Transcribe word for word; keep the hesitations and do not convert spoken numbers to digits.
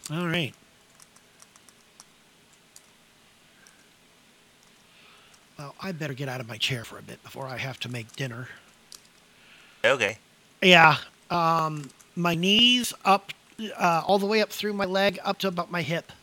All right. Well, I better get out of my chair for a bit before I have to make dinner. Okay. Yeah. Um, my knees up, uh, all the way up through my leg, up to about my hip.